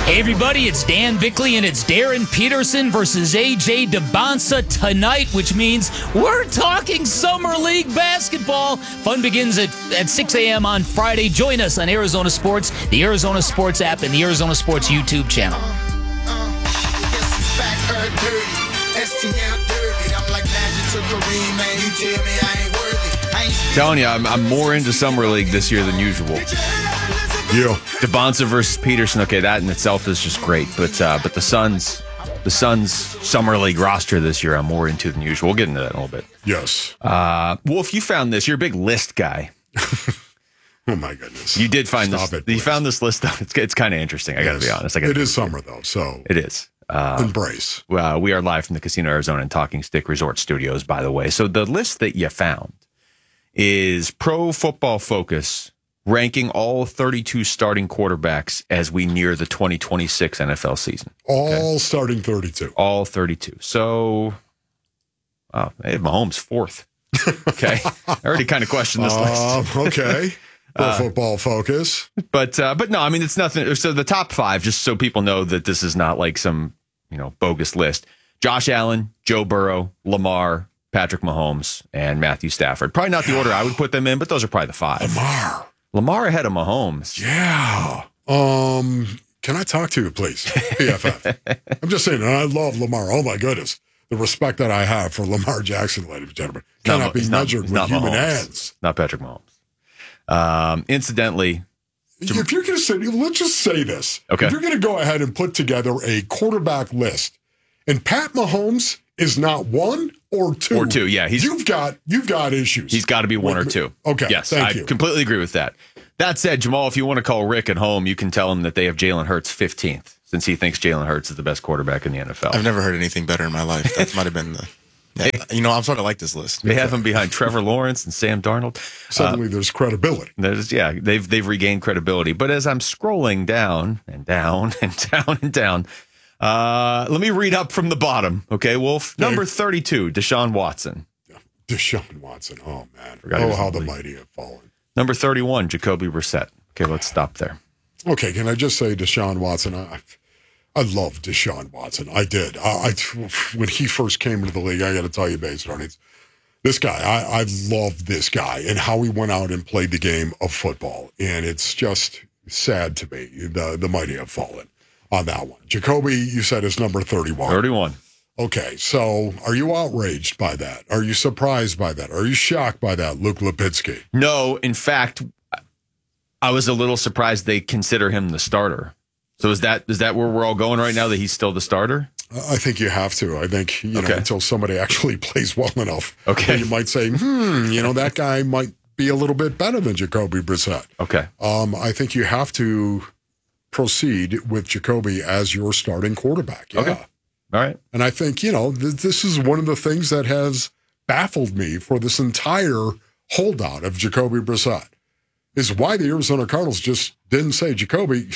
Hey everybody, it's Dan Bickley and it's Darren Peterson versus AJ Dybantsa tonight, which means we're talking Summer League basketball. Fun begins at 6 a.m. on Friday. Join us on Arizona Sports, the Arizona Sports app, and the Arizona Sports YouTube channel. Telling you, I'm more into Summer League this year than usual. Yeah. Dybantsa versus Peterson. Okay, that in itself is just great. But the Suns Summer League roster this year, I'm more into than usual. We'll get into that in a little bit. Yes. Wolf, you found this. You're a big list guy. Oh my goodness. You did find Stop this. it, You please. found this list. It's kind of interesting. I got to be honest. It is summer though, so It is. embrace. We are live from the Casino Arizona and Talking Stick Resort Studios, by the way. So the list that you found is Pro Football Focus ranking all 32 starting quarterbacks as we near the 2026 NFL season. All starting 32. All 32. So, Mahomes fourth. Okay. I already kind of questioned this list. Okay. Pro Football Focus. But no, I mean, it's nothing. So the top five, just so people know that this is not like some, bogus list. Josh Allen, Joe Burrow, Lamar, Patrick Mahomes, and Matthew Stafford. Probably not the order I would put them in, but those are probably the five. Lamar ahead of Mahomes. Yeah. Can I talk to you, please? PFF. I'm just saying, and I love Lamar. Oh my goodness. The respect that I have for Lamar Jackson, ladies and gentlemen, cannot be measured with human hands. Not Patrick Mahomes. Incidentally, If you're going to say, let's just say this. Okay. If you're going to go ahead and put together a quarterback list, and Pat Mahomes is not one or two. Or two, yeah. You've got issues. He's got to be one or two. Okay, yes, thank I you. completely agree with that. That said, Jamal, if you want to call Rick at home, you can tell him that they have Jalen Hurts 15th, since he thinks Jalen Hurts is the best quarterback in the NFL. I've never heard anything better in my life. That might have been the... I'm sort of like this list. They have him behind Trevor Lawrence and Sam Darnold. Suddenly there's credibility. They've regained credibility. But as I'm scrolling down and down and down and down, let me read up from the bottom. Okay, Wolf. Number 32, Deshaun Watson. Deshaun Watson. Oh, man. How the mighty have fallen. Number 31, Jacoby Brissett. Okay, let's stop there. Okay, can I just say Deshaun Watson? I love Deshaun Watson. I did. When he first came into the league, I got to tell you, Bates, this guy, I love this guy and how he went out and played the game of football. And it's just sad to me. The mighty have fallen on that one. Jacoby, you said, is number 31. 31. Okay, so are you outraged by that? Are you surprised by that? Are you shocked by that, Luke Lipinski? No, in fact, I was a little surprised they consider him the starter. So is that where we're all going right now, that he's still the starter? I think you have to. I think, until somebody actually plays well enough. Okay. You might say, that guy might be a little bit better than Jacoby Brissett. Okay. I think you have to proceed with Jacoby as your starting quarterback. Yeah. Okay. All right. And I think, this is one of the things that has baffled me for this entire holdout of Jacoby Brissett, is why the Arizona Cardinals just didn't say, Jacoby,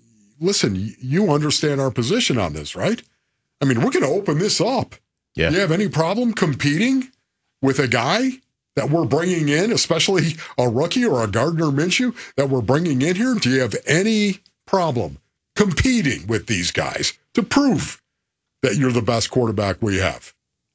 listen, you understand our position on this, right? I mean, we're going to open this up. Yeah. You have any problem competing with a guy that we're bringing in, especially a rookie or a Gardner Minshew that we're bringing in here? Do you have any problem competing with these guys to prove that you're the best quarterback we have?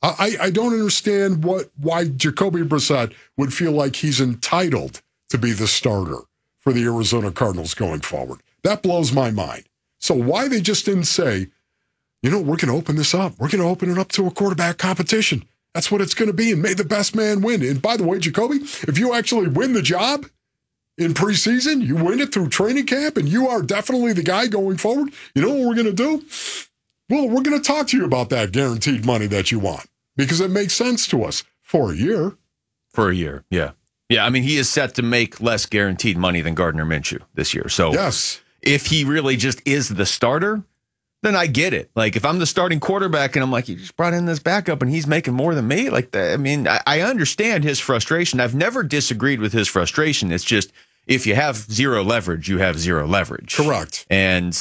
I don't understand why Jacoby Brissett would feel like he's entitled to be the starter for the Arizona Cardinals going forward. That blows my mind. So why they just didn't say, we're going to open this up. We're going to open it up to a quarterback competition. That's what it's going to be, and may the best man win. And by the way, Jacoby, if you actually win the job in preseason, you win it through training camp, and you are definitely the guy going forward, you know what we're going to do? Well, we're going to talk to you about that guaranteed money that you want, because it makes sense to us for a year. For a year, yeah. Yeah, I mean, he is set to make less guaranteed money than Gardner Minshew this year. So yes. If he really just is the starter, then I get it. Like, if I'm the starting quarterback and I'm like, you just brought in this backup and he's making more than me, like, I mean, I understand his frustration. I've never disagreed with his frustration. It's just, if you have zero leverage, you have zero leverage. Correct. And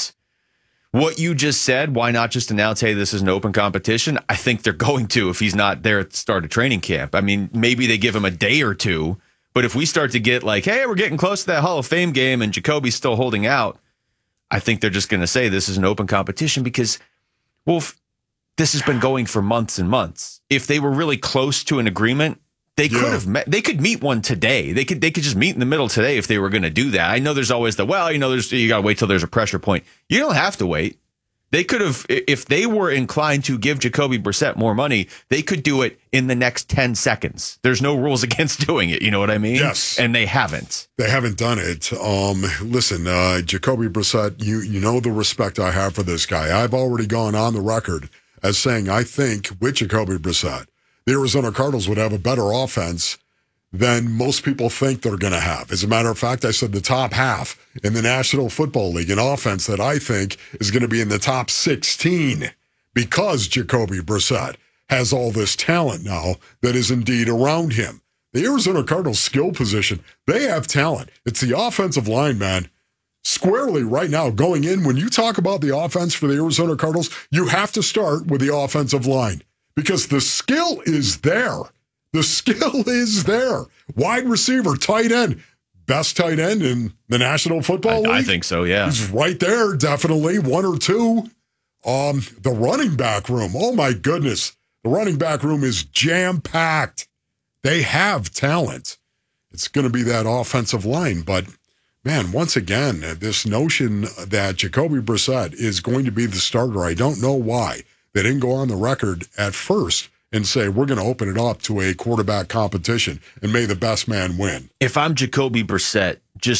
what you just said, why not just announce, hey, this is an open competition? I think they're going to, if he's not there at the start of training camp. I mean, maybe they give him a day or two, but if we start to get like, hey, we're getting close to that Hall of Fame game and Jacoby's still holding out, I think they're just going to say this is an open competition because, well, this has been going for months and months. If they were really close to an agreement, they could have met. They could meet one today. They could just meet in the middle today if they were going to do that. I know there's always you got to wait till there's a pressure point. You don't have to wait. They could have, if they were inclined to give Jacoby Brissett more money, they could do it in the next 10 seconds. There's no rules against doing it. You know what I mean? Yes. And they haven't. They haven't done it. Listen, Jacoby Brissett, you know the respect I have for this guy. I've already gone on the record as saying I think with Jacoby Brissett, the Arizona Cardinals would have a better offense than most people think they're going to have. As a matter of fact, I said the top half in the National Football League, an offense that I think is going to be in the top 16 because Jacoby Brissett has all this talent now that is indeed around him. The Arizona Cardinals skill position, they have talent. It's the offensive line, man. Squarely right now going in, when you talk about the offense for the Arizona Cardinals, you have to start with the offensive line because the skill is there. The skill is there. Wide receiver, tight end. Best tight end in the National Football League? I think so, yeah. He's right there, definitely. One or two. The running back room. Oh, my goodness. The running back room is jam-packed. They have talent. It's going to be that offensive line. But, man, once again, this notion that Jacoby Brissett is going to be the starter, I don't know why. They didn't go on the record at first and say, we're going to open it up to a quarterback competition and may the best man win. If I'm Jacoby Brissett,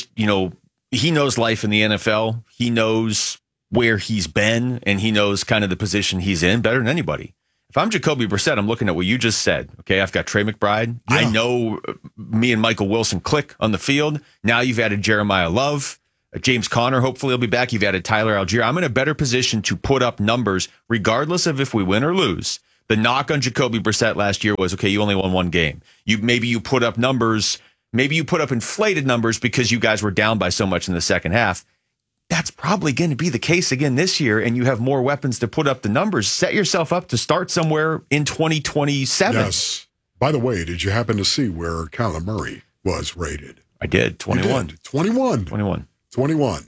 he knows life in the NFL. He knows where he's been, and he knows kind of the position he's in better than anybody. If I'm Jacoby Brissett, I'm looking at what you just said. Okay, I've got Trey McBride. Yeah. I know me and Michael Wilson click on the field. Now you've added Jeremiah Love. James Conner, hopefully, will be back. You've added Tyler Algier. I'm in a better position to put up numbers, regardless of if we win or lose. The knock on Jacoby Brissett last year was, okay, you only won one game. Maybe you put up numbers, maybe you put up inflated numbers because you guys were down by so much in the second half. That's probably going to be the case again this year, and you have more weapons to put up the numbers. Set yourself up to start somewhere in 2027. Yes. By the way, did you happen to see where Kyler Murray was rated? I did. 21. You did. 21. 21.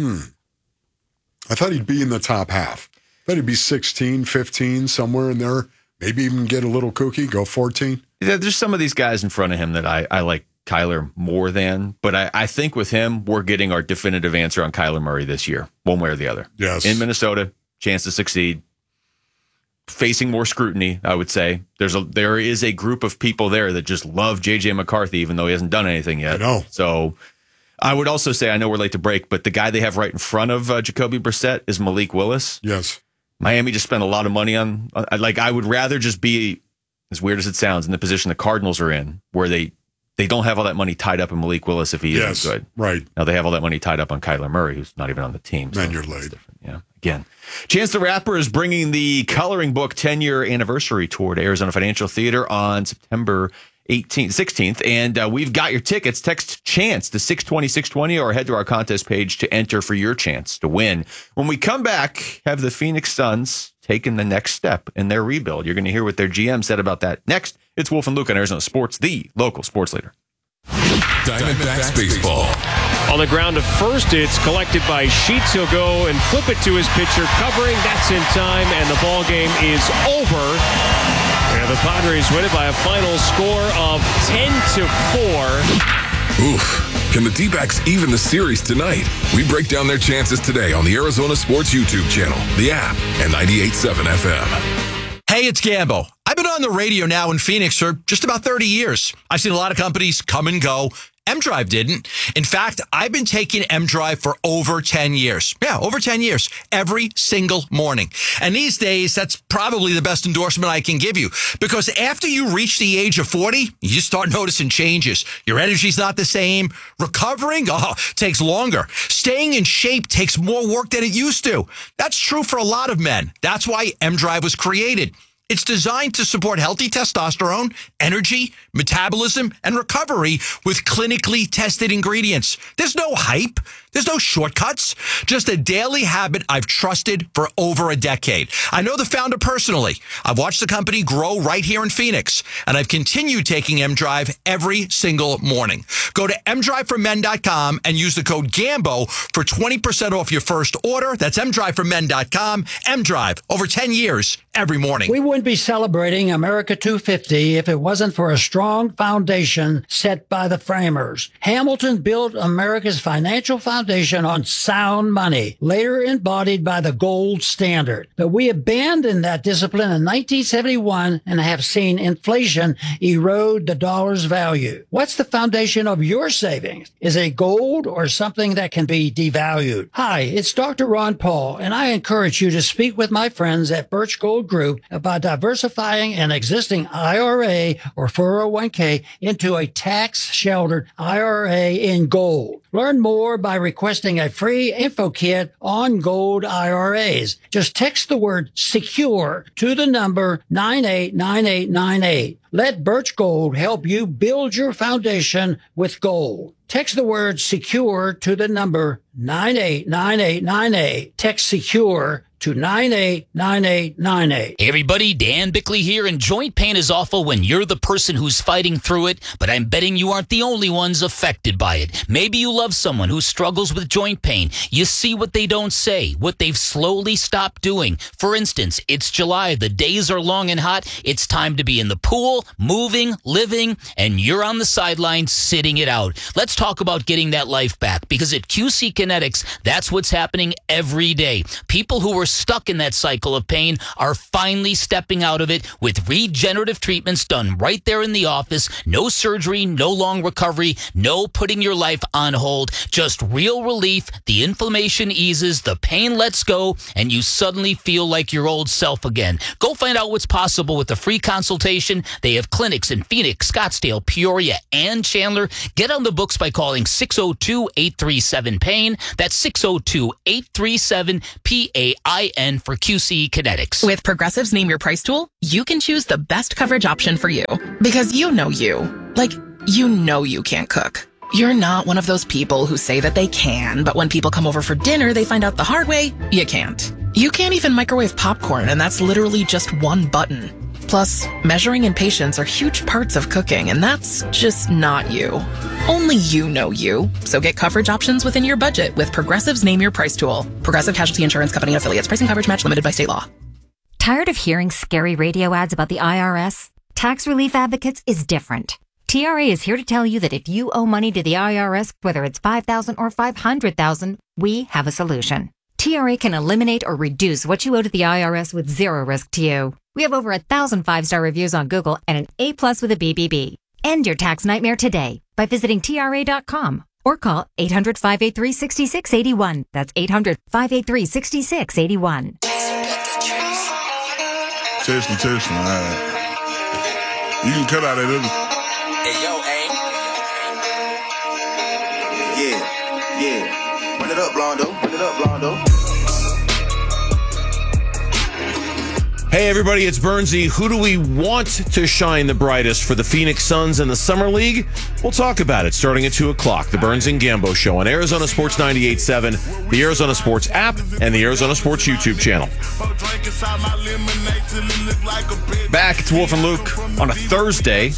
I thought he'd be in the top half. I thought he'd be 16, 15, somewhere in there. Maybe even get a little kooky, go 14. Yeah, there's some of these guys in front of him that I like Kyler more than, but I think with him, we're getting our definitive answer on Kyler Murray this year, one way or the other. Yes. In Minnesota, chance to succeed. Facing more scrutiny, I would say. There is a group of people there that just love J.J. McCarthy, even though he hasn't done anything yet. I know. So I would also say, I know we're late to break, but the guy they have right in front of Jacoby Brissett is Malik Willis. Yes. Miami just spent a lot of money on, I would rather just be, as weird as it sounds, in the position the Cardinals are in, where they don't have all that money tied up in Malik Willis if he isn't good. Right. Now they have all that money tied up on Kyler Murray, who's not even on the team. Then you're late. Yeah. Again, Chance the Rapper is bringing the Coloring Book 10-year anniversary tour to Arizona Financial Theater on September 16th, and we've got your tickets. Text CHANCE to 620-620 or head to our contest page to enter for your chance to win. When we come back, have the Phoenix Suns taken the next step in their rebuild? You're going to hear what their GM said about that next. It's Wolf and Luke on Arizona Sports, the local sports leader. Diamondbacks baseball. On the ground to first, it's collected by Sheets. He'll go and flip it to his pitcher, covering. That's in time, and the ball game is over. And the Padres win it by a final score of 10-4. Oof. Can the D-backs even the series tonight? We break down their chances today on the Arizona Sports YouTube channel, the app, and 98.7 FM. Hey, it's Gambo. I've been on the radio now in Phoenix for just about 30 years. I've seen a lot of companies come and go. M-Drive didn't. In fact, I've been taking M-Drive for over 10 years. Yeah, over 10 years. Every single morning. And these days, that's probably the best endorsement I can give you. Because after you reach the age of 40, you start noticing changes. Your energy's not the same. Recovering, takes longer. Staying in shape takes more work than it used to. That's true for a lot of men. That's why M-Drive was created. It's designed to support healthy testosterone, energy, metabolism, and recovery with clinically tested ingredients. There's no hype. There's no shortcuts, just a daily habit I've trusted for over a decade. I know the founder personally. I've watched the company grow right here in Phoenix, and I've continued taking MDrive every single morning. Go to mdriveformen.com and use the code GAMBO for 20% off your first order. That's mdriveformen.com. MDrive, over 10 years, every morning. We wouldn't be celebrating America 250 if it wasn't for a strong foundation set by the framers. Hamilton built America's financial foundation on sound money, later embodied by the gold standard. But we abandoned that discipline in 1971 and have seen inflation erode the dollar's value. What's the foundation of your savings? Is it gold or something that can be devalued? Hi, it's Dr. Ron Paul, and I encourage you to speak with my friends at Birch Gold Group about diversifying an existing IRA or 401k into a tax-sheltered IRA in gold. Learn more by requesting a free info kit on gold IRAs. Just text the word SECURE to the number 989898. Let Birch Gold help you build your foundation with gold. Text the word SECURE to the number 989898. Text SECURE to 989898. Hey everybody, Dan Bickley here, and joint pain is awful when you're the person who's fighting through it, but I'm betting you aren't the only ones affected by it. Maybe you love someone who struggles with joint pain. You see what they don't say, what they've slowly stopped doing. For instance, it's July, the days are long and hot, it's time to be in the pool, moving, living, and you're on the sidelines sitting it out. Let's talk about getting that life back, because at QC Kinetics, that's what's happening every day. People who were stuck in that cycle of pain are finally stepping out of it with regenerative treatments done right there in the office. No surgery, no long recovery, no putting your life on hold, just real relief. The inflammation eases, the pain lets go, and you suddenly feel like your old self again. Go find out what's possible with a free consultation. They have clinics in Phoenix, Scottsdale, Peoria, and Chandler. Get on the books by calling 602-837-PAIN. That's 602-837-PAIN for QC Kinetics. With Progressive's Name Your Price tool, you can choose the best coverage option for you. Because you know you. Like, you know you can't cook. You're not one of those people who say that they can, but when people come over for dinner, they find out the hard way, you can't. You can't even microwave popcorn, and that's literally just one button. Plus, measuring and patience are huge parts of cooking, and that's just not you. Only you know you. So get coverage options within your budget with Progressive's Name Your Price tool. Progressive Casualty Insurance Company and affiliates. Pricing coverage match limited by state law. Tired of hearing scary radio ads about the IRS? Tax Relief Advocates is different. TRA is here to tell you that if you owe money to the IRS, whether it's $5,000 or $500,000, we have a solution. TRA can eliminate or reduce what you owe to the IRS with zero risk to you. We have over 1,000 5-star reviews on Google and an A+ with a BBB. End your tax nightmare today by visiting TRA.com or call 800-583-6681. That's 800-583-6681. Seriously, all right. You can cut out that other. Hey, yo, yeah. Run it up, Blondo. Hey everybody, it's Bernsey. Who do we want to shine the brightest for the Phoenix Suns in the Summer League? We'll talk about it starting at 2 o'clock. The Burns and Gambo Show on Arizona Sports 98.7, the Arizona Sports app, and the Arizona Sports YouTube channel. Back, it's Wolf and Luke on a Thursday.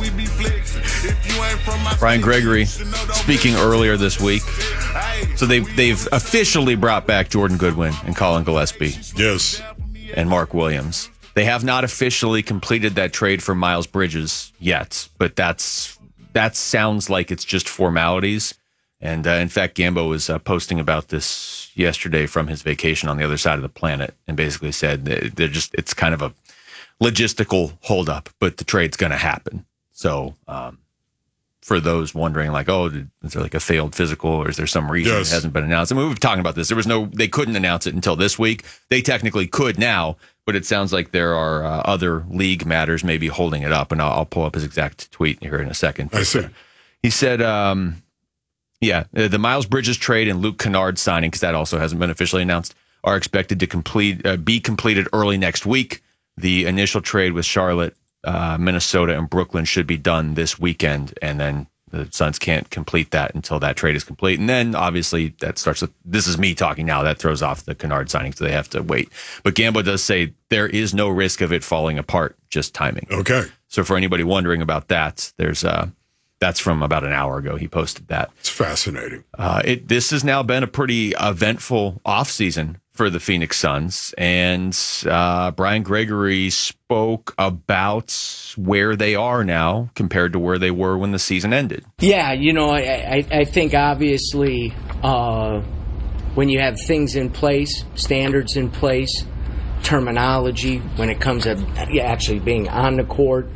Brian Gregory speaking earlier this week. So they've officially brought back Jordan Goodwin and Colin Gillespie. Yes. And Mark Williams. They have not officially completed that trade for Miles Bridges yet, but that sounds like it's just formalities. And in fact, Gambo was posting about this yesterday from his vacation on the other side of the planet, and basically said that it's kind of a logistical holdup, but the trade's going to happen. So for those wondering, like, oh, is there like a failed physical, or is there some reason it hasn't been announced? I mean, we've been talking about this. They couldn't announce it until this week. They technically could now, but it sounds like there are other league matters maybe holding it up. And I'll pull up his exact tweet here in a second. I see. He said, the Miles Bridges trade and Luke Kennard signing, because that also hasn't been officially announced, are expected to be completed early next week. The initial trade with Charlotte, Minnesota, and Brooklyn should be done this weekend, and then The Suns can't complete that until that trade is complete. And then obviously that starts with, this is me talking now, that throws off the Kennard signing, so they have to wait. But Gambo does say there is no risk of it falling apart, just timing. Okay. So for anybody wondering about that, there's that's from about an hour ago. He posted that. It's fascinating. This has now been a pretty eventful offseason for the Phoenix Suns. And Brian Gregory spoke about where they are now compared to where they were when the season ended. Yeah, I think obviously when you have things in place, standards in place, terminology, when it comes to actually being on the court,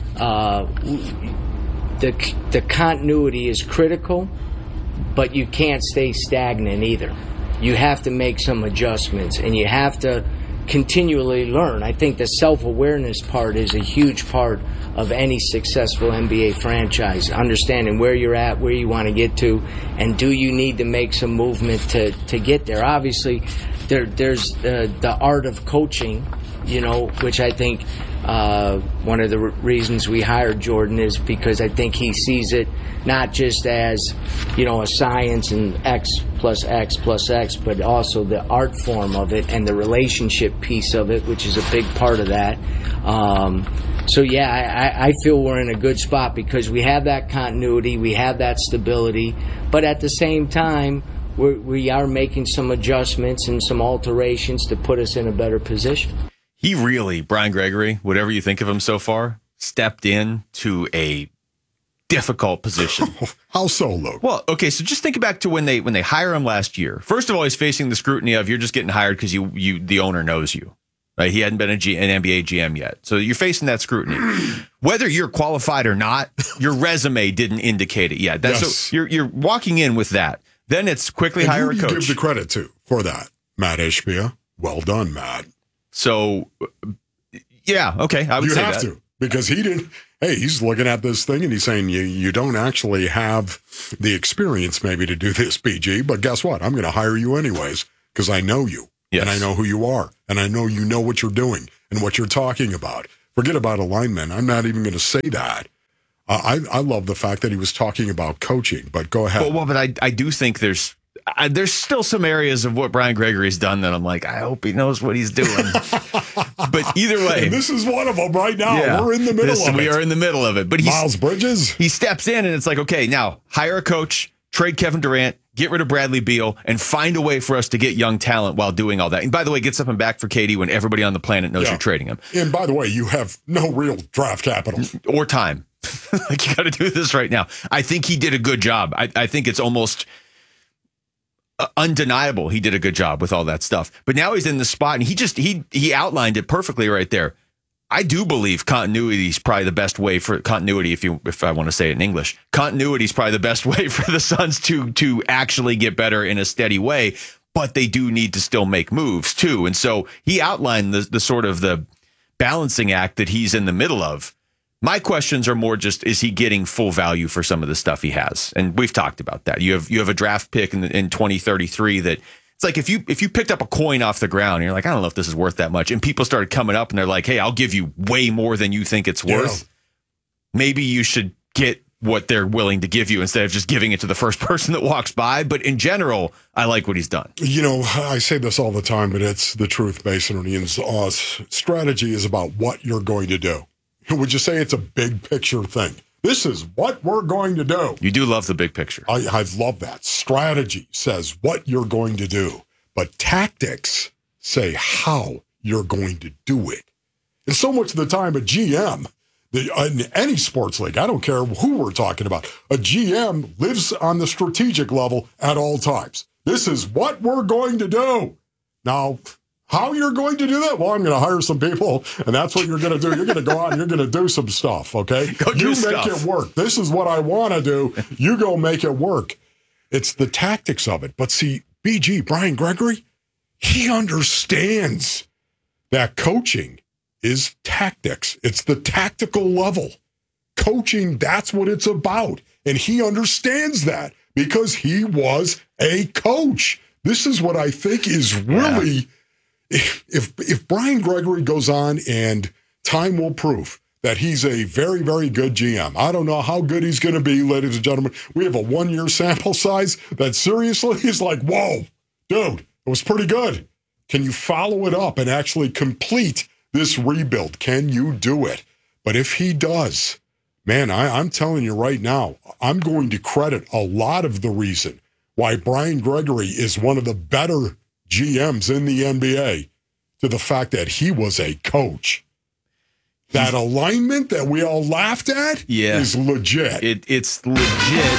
the continuity is critical, but you can't stay stagnant either. You have to make some adjustments, and you have to continually learn. I think the self-awareness part is a huge part of any successful NBA franchise, understanding where you're at, where you want to get to, and do you need to make some movement to get there. Obviously, there's the art of coaching, which I think one of the reasons we hired Jordan is because I think he sees it not just as, a science and X plus X plus X, but also the art form of it and the relationship piece of it, which is a big part of that. So, I feel we're in a good spot because we have that continuity, we have that stability, but at the same time, we are making some adjustments and some alterations to put us in a better position. He really, Brian Gregory, whatever you think of him so far, stepped in to a difficult position. How so, Luke? Well, okay, so just think back to when they hire him last year. First of all, he's facing the scrutiny of you're just getting hired because you the owner knows you. Right? He hadn't been an NBA GM yet. So you're facing that scrutiny. Whether you're qualified or not, your resume didn't indicate it yet. So you're walking in with that. Then it's quickly hire a coach. Who do you give the credit to for that? Matt Ishbia. Well done, Matt. So, yeah, okay, I would say that. You have to, because he didn't. Hey, he's looking at this thing and he's saying, you don't actually have the experience maybe to do this, PG, but guess what? I'm going to hire you anyways because I know you. Yes. And I know who you are. And I know you know what you're doing and what you're talking about. Forget about alignment. I'm not even going to say that. I love the fact that he was talking about coaching, but go ahead. Well, but I do think there's still some areas of what Brian Gregory's done that I'm like, I hope he knows what he's doing. But either way. And this is one of them right now. Yeah, we're in the middle of it. We are in the middle of it. But Miles Bridges. He steps in and it's like, okay, now hire a coach, trade Kevin Durant, get rid of Bradley Beal, and find a way for us to get young talent while doing all that. And by the way, get something back for KD when everybody on the planet knows you're trading him. And by the way, you have no real draft capital. Or time. Like, you got to do this right now. I think he did a good job. I think it's almost undeniable he did a good job with all that stuff. But now he's in the spot, and he outlined it perfectly right there. I do believe continuity is probably the best way for continuity. If I want to say it in English, continuity is probably the best way for the Suns to actually get better in a steady way. But they do need to still make moves too. And so he outlined the sort of the balancing act that he's in the middle of. My questions are more just, is he getting full value for some of the stuff he has? And we've talked about that. You have a draft pick in 2033 that it's like if you picked up a coin off the ground and you're like, I don't know if this is worth that much. And people started coming up and they're like, hey, I'll give you way more than you think it's worth. Maybe you should get what they're willing to give you instead of just giving it to the first person that walks by. But in general, I like what he's done. I say this all the time, but it's the truth, Masonry. And strategy is about what you're going to do. Would you say it's a big picture thing? This is what we're going to do. You do love the big picture. I love that. Strategy says what you're going to do, but tactics say how you're going to do it. And so much of the time, a GM, in any sports league, I don't care who we're talking about, a GM lives on the strategic level at all times. This is what we're going to do. Now, how you're going to do that? Well, I'm going to hire some people, and that's what you're going to do. You're going to go out and you're going to do some stuff, okay? You make it work. This is what I want to do. You go make it work. It's the tactics of it. But see, BG, Brian Gregory, he understands that coaching is tactics. It's the tactical level. Coaching, that's what it's about. And he understands that because he was a coach. This is what I think is really... Yeah. If Brian Gregory goes on, and time will prove that he's a very, very good GM. I don't know how good he's going to be, ladies and gentlemen. We have a 1-year sample size that seriously is like, whoa, dude, it was pretty good. Can you follow it up and actually complete this rebuild? Can you do it? But if he does, man, I'm telling you right now, I'm going to credit a lot of the reason why Brian Gregory is one of the better GMs in the NBA to the fact that he was a coach. That alignment that we all laughed at is legit. It's legit.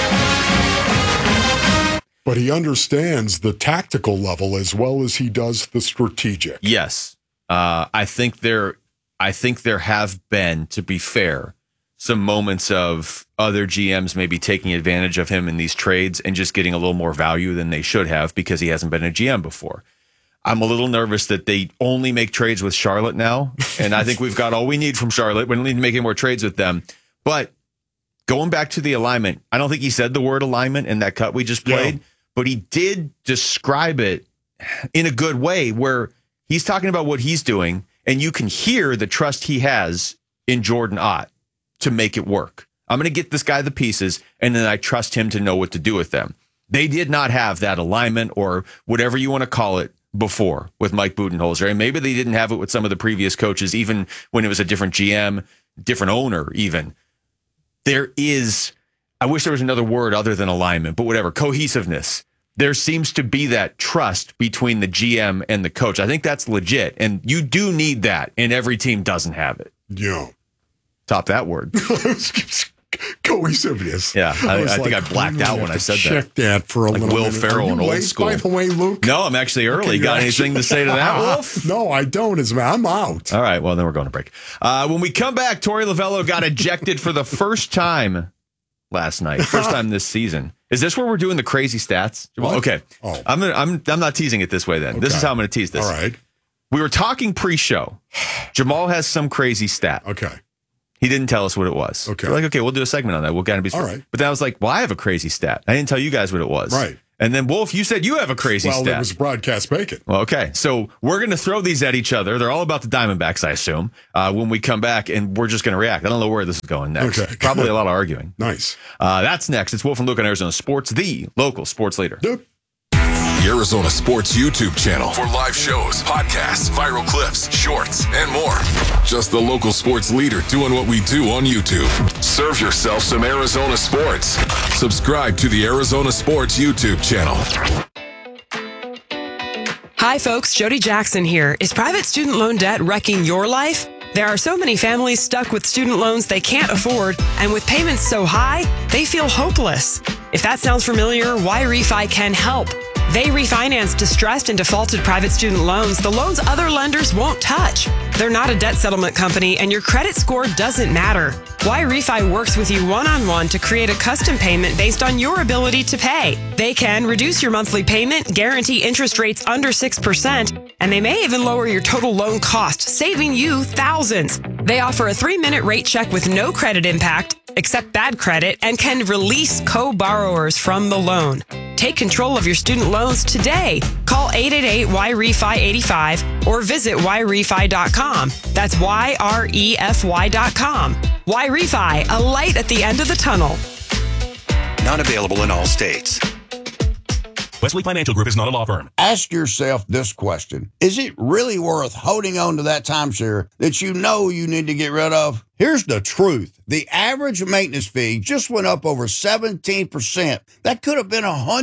But he understands the tactical level as well as he does the strategic. Yes. I think there have been, to be fair, some moments of other GMs maybe taking advantage of him in these trades and just getting a little more value than they should have because he hasn't been a GM before. I'm a little nervous that they only make trades with Charlotte now, and I think we've got all we need from Charlotte. We don't need to make any more trades with them. But going back to the alignment, I don't think he said the word alignment in that cut we just played, but he did describe it in a good way where he's talking about what he's doing, and you can hear the trust he has in Jordan Ott to make it work. I'm going to get this guy the pieces, and then I trust him to know what to do with them. They did not have that alignment or whatever you want to call it before with Mike Budenholzer. And maybe they didn't have it with some of the previous coaches, even when it was a different GM, different owner even. There is, I wish there was another word other than alignment, but whatever, cohesiveness. There seems to be that trust between the GM and the coach. I think that's legit. And you do need that, and every team doesn't have it. Yeah. Top that word. Cohesiveness. Yeah, I think I blacked out when I said that. Check that for a like little Will minute. Ferrell in Old School. By the way, Luke? No, I'm actually early. Got anything to say to that, Wolf? No, I don't. I'm out. All right, well, then we're going to break. When we come back, Torey Lovello got ejected for the first time last night. First time this season. Is this where we're doing the crazy stats? Well, okay. Oh. I'm not teasing it this way then. Okay. This is how I'm going to tease this. All right. We were talking pre-show. Jamal has some crazy stat. Okay. He didn't tell us what it was. Okay. We're like, okay, we'll do a segment on that. We'll kind of be all right. But then I was like, well, I have a crazy stat. I didn't tell you guys what it was. Right. And then, Wolf, you said you have a crazy stat. Well, it was broadcast bacon. Well, okay. So we're going to throw these at each other. They're all about the Diamondbacks, I assume, when we come back, and we're just going to react. I don't know where this is going next. Okay. Probably a lot of arguing. Nice. That's next. It's Wolf and Luke on Arizona Sports, the local sports leader. Yep. The Arizona Sports YouTube channel for live shows, podcasts, viral clips, shorts, and more. Just the local sports leader doing what we do on YouTube. Serve yourself some Arizona sports. Subscribe to the Arizona Sports YouTube channel. Hi, folks. Jody Jackson here. Is private student loan debt wrecking your life? There are so many families stuck with student loans they can't afford, and with payments so high, they feel hopeless. If that sounds familiar, YRefi can help. They refinance distressed and defaulted private student loans, the loans other lenders won't touch. They're not a debt settlement company, and your credit score doesn't matter. YRefi works with you one-on-one to create a custom payment based on your ability to pay. They can reduce your monthly payment, guarantee interest rates under 6%, and they may even lower your total loan cost, saving you thousands. They offer a 3-minute rate check with no credit impact, accept bad credit, and can release co-borrowers from the loan. Take control of your student loans today. Call 888-YREFI-85 or visit YRefi.com. That's YREFY.com. YRefi, a light at the end of the tunnel. Not available in all states. Wesley Financial Group is not a law firm. Ask yourself this question. Is it really worth holding on to that timeshare that you know you need to get rid of? Here's the truth. The average maintenance fee just went up over 17%. That could have been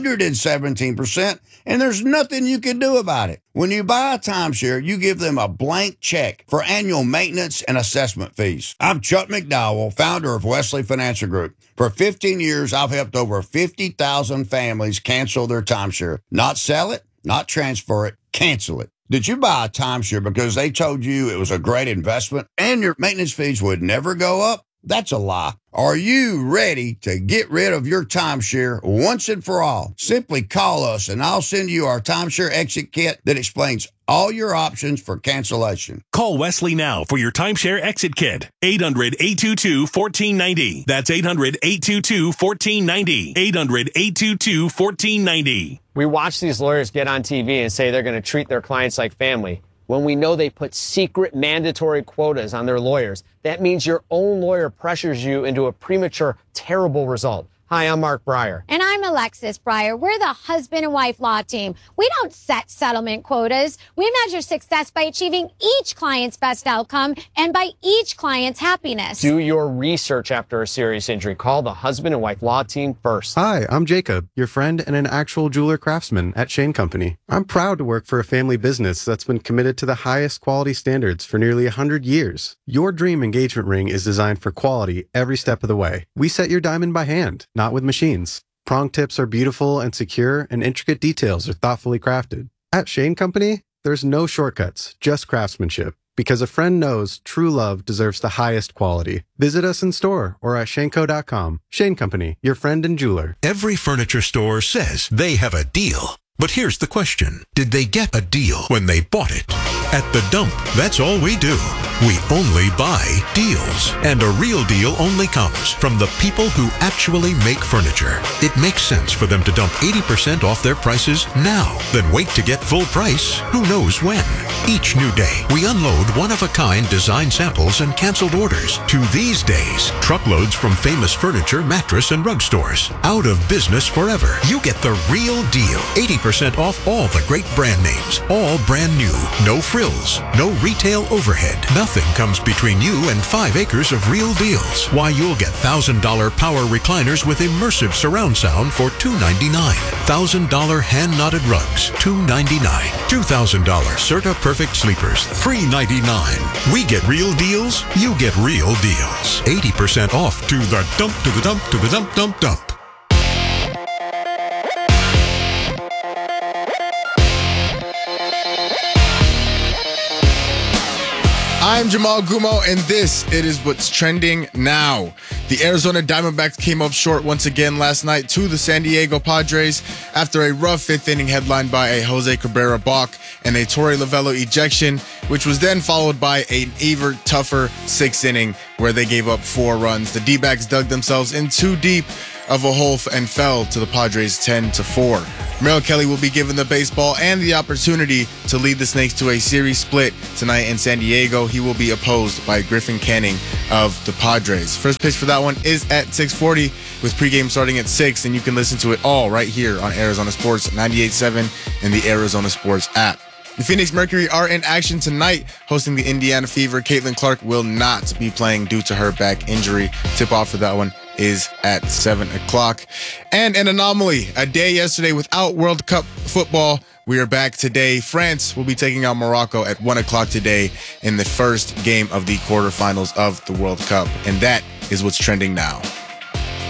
117%, and there's nothing you can do about it. When you buy a timeshare, you give them a blank check for annual maintenance and assessment fees. I'm Chuck McDowell, founder of Wesley Financial Group. For 15 years, I've helped over 50,000 families cancel their timeshare. Not sell it, not transfer it, cancel it. Did you buy a timeshare because they told you it was a great investment and your maintenance fees would never go up? That's a lie. Are you ready to get rid of your timeshare once and for all? Simply call us and I'll send you our timeshare exit kit that explains all your options for cancellation. Call Wesley now for your timeshare exit kit. 800-822-1490. That's 800-822-1490. 800-822-1490. We watch these lawyers get on TV and say they're going to treat their clients like family. when we know they put secret mandatory quotas on their lawyers. That means your own lawyer pressures you into a premature, terrible result. Hi, I'm Mark Breyer. And I'm Alexis Breyer. We're the husband and wife law team. We don't set settlement quotas. We measure success by achieving each client's best outcome and by each client's happiness. Do your research after a serious injury. Call the husband and wife law team first. Hi, I'm Jacob, your friend and an actual jeweler craftsman at Shane Company. I'm proud to work for a family business that's been committed to the highest quality standards for nearly 100 years. Your dream engagement ring is designed for quality every step of the way. We set your diamond by hand, not with machines. Prong tips are beautiful and secure, and intricate details are thoughtfully crafted. At Shane Company, there's no shortcuts, just craftsmanship. Because a friend knows true love deserves the highest quality. Visit us in store or at shaneco.com. Shane Company, your friend and jeweler. Every furniture store says they have a deal. But here's the question. Did they get a deal when they bought it? At The Dump, that's all we do. We only buy deals. And a real deal only comes from the people who actually make furniture. It makes sense for them to dump 80% off their prices now, then wait to get full price who knows when. Each new day, we unload one-of-a-kind design samples and canceled orders. To these days, truckloads from famous furniture, mattress, and rug stores. Out of business forever. You get the real deal. 80% off all the great brand names. All brand new. No frills. No retail overhead. Nothing comes between you and 5 acres of real deals. Why, you'll get $1,000 power recliners with immersive surround sound for $299. $1,000 hand-knotted rugs, $299. $2,000 Serta Perfect Sleepers, $399. We get real deals, you get real deals. 80% off. To the dump, to the dump, to the dump, dump, dump. I'm Jamal Gumo, and it is what's trending now. The Arizona Diamondbacks came up short once again last night to the San Diego Padres after a rough 5th inning headlined by a Jose Cabrera balk and a Torey Lovullo ejection, which was then followed by an even tougher 6th inning where they gave up 4 runs. The D-backs dug themselves in too deep of a hole and fell to the Padres 10-4. Merrill Kelly will be given the baseball and the opportunity to lead the Snakes to a series split tonight in San Diego. He will be opposed by Griffin Canning of the Padres. First pitch for that one is at 6:40 with pregame starting at 6, and you can listen to it all right here on Arizona Sports 98.7 and the Arizona Sports app. The Phoenix Mercury are in action tonight, hosting the Indiana Fever. Caitlin Clark will not be playing due to her back injury. Tip-off for that one is at 7 o'clock. And an anomaly, a day yesterday without World Cup football. We are back today. France will be taking out Morocco at 1 o'clock today in the first game of the quarterfinals of the World Cup. And that is what's trending now.